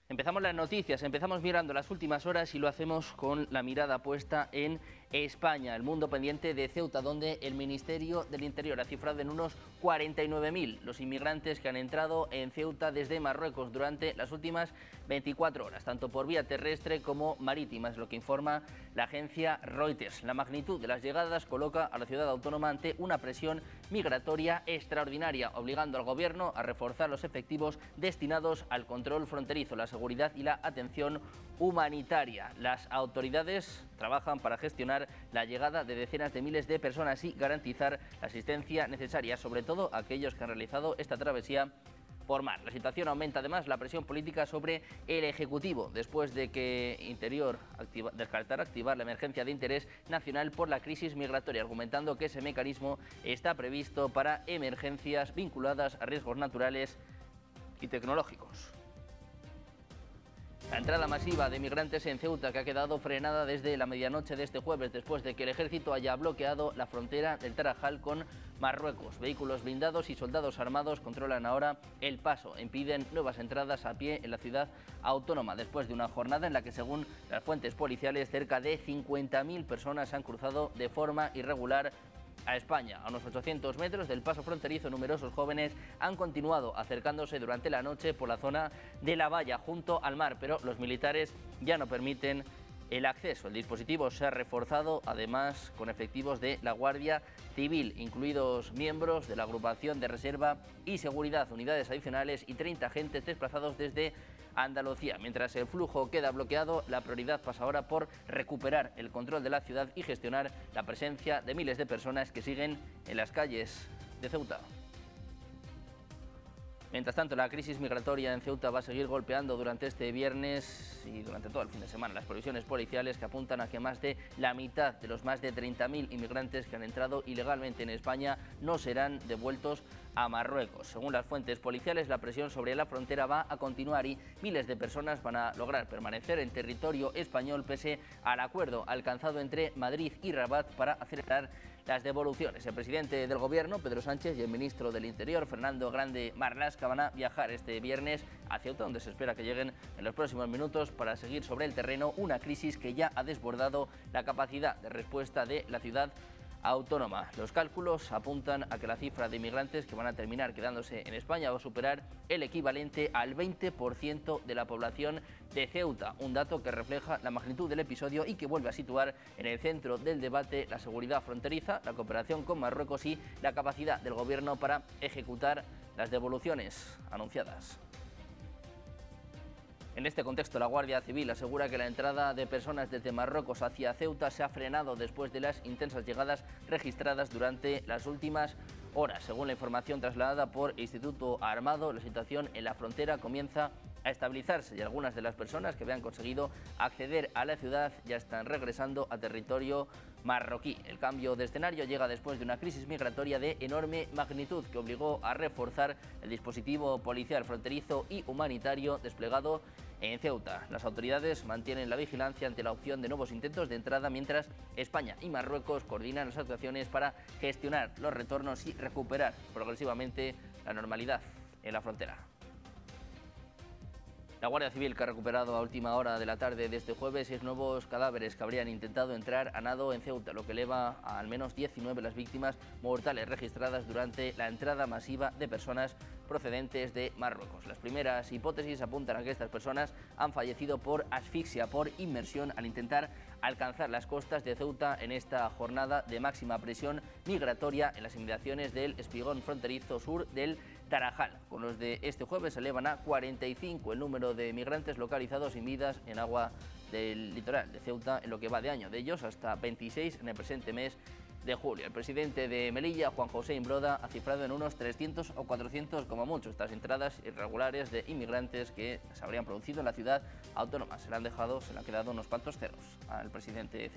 Empezamos las noticias, empezamos mirando las últimas horas y lo hacemos con la mirada puesta en España, el mundo pendiente de Ceuta, donde el Ministerio del Interior ha cifrado en unos 49.000 los inmigrantes que han entrado en Ceuta desde Marruecos durante las últimas 24 horas, tanto por vía terrestre como marítima, es lo que informa la agencia Reuters. La magnitud de las llegadas coloca a la ciudad autónoma ante una presión migratoria extraordinaria, obligando al gobierno a reforzar los efectivos destinados al control fronterizo, la seguridad y la atención humanitaria. Las autoridades trabajan para gestionar la llegada de decenas de miles de personas y garantizar la asistencia necesaria, sobre todo a aquellos que han realizado esta travesía por mar. La situación aumenta además la presión política sobre el Ejecutivo, después de que Interior descartara activar la emergencia de interés nacional por la crisis migratoria, argumentando que ese mecanismo está previsto para emergencias vinculadas a riesgos naturales y tecnológicos. La entrada masiva de migrantes en Ceuta, que ha quedado frenada desde la medianoche de este jueves, después de que el ejército haya bloqueado la frontera del Tarajal con Marruecos. Vehículos blindados y soldados armados controlan ahora el paso, impiden nuevas entradas a pie en la ciudad autónoma, después de una jornada en la que, según las fuentes policiales, cerca de 50.000 personas han cruzado de forma irregular a España. A unos 800 metros del paso fronterizo, numerosos jóvenes han continuado acercándose durante la noche por la zona de la valla junto al mar, pero los militares ya no permiten el acceso. El dispositivo se ha reforzado además con efectivos de la Guardia Civil, incluidos miembros de la agrupación de reserva y seguridad, unidades adicionales y 30 agentes desplazados desde Andalucía. Mientras el flujo queda bloqueado, la prioridad pasa ahora por recuperar el control de la ciudad y gestionar la presencia de miles de personas que siguen en las calles de Ceuta. Mientras tanto, la crisis migratoria en Ceuta va a seguir golpeando durante este viernes y durante todo el fin de semana. Las previsiones policiales que apuntan a que más de la mitad de los más de 30.000 inmigrantes que han entrado ilegalmente en España no serán devueltos a Marruecos. Según las fuentes policiales, la presión sobre la frontera va a continuar y miles de personas van a lograr permanecer en territorio español pese al acuerdo alcanzado entre Madrid y Rabat para acelerar las devoluciones. El presidente del Gobierno, Pedro Sánchez, y el ministro del Interior, Fernando Grande Marlaska, van a viajar este viernes a Ceuta, donde se espera que lleguen en los próximos minutos para seguir sobre el terreno una crisis que ya ha desbordado la capacidad de respuesta de la ciudad autónoma. Los cálculos apuntan a que la cifra de inmigrantes que van a terminar quedándose en España va a superar el equivalente al 20% de la población de Ceuta, un dato que refleja la magnitud del episodio y que vuelve a situar en el centro del debate la seguridad fronteriza, la cooperación con Marruecos y la capacidad del Gobierno para ejecutar las devoluciones anunciadas. En este contexto, la Guardia Civil asegura que la entrada de personas desde Marruecos hacia Ceuta se ha frenado después de las intensas llegadas registradas durante las últimas horas. Según la información trasladada por Instituto Armado, la situación en la frontera comienza a estabilizarse y algunas de las personas que habían conseguido acceder a la ciudad ya están regresando a territorio marroquí. El cambio de escenario llega después de una crisis migratoria de enorme magnitud que obligó a reforzar el dispositivo policial fronterizo y humanitario desplegado en Ceuta. Las autoridades mantienen la vigilancia ante la opción de nuevos intentos de entrada, mientras España y Marruecos coordinan las actuaciones para gestionar los retornos y recuperar progresivamente la normalidad en la frontera. La Guardia Civil, que ha recuperado a última hora de la tarde de este jueves 6 nuevos cadáveres que habrían intentado entrar a nado en Ceuta, lo que eleva a al menos 19 las víctimas mortales registradas durante la entrada masiva de personas procedentes de Marruecos. Las primeras hipótesis apuntan a que estas personas han fallecido por asfixia, por inmersión, al intentar alcanzar las costas de Ceuta en esta jornada de máxima presión migratoria en las inmediaciones del espigón fronterizo sur del Tarajal. Con los de este jueves se elevan a 45 el número de migrantes localizados sin vidas en agua del litoral de Ceuta en lo que va de año. De ellos, hasta 26 en el presente mes de julio. El presidente de Melilla, Juan José Imbroda, ha cifrado en unos 300 o 400 como mucho estas entradas irregulares de inmigrantes que se habrían producido en la ciudad autónoma. Se le han quedado unos cuantos ceros al presidente de Ceuta.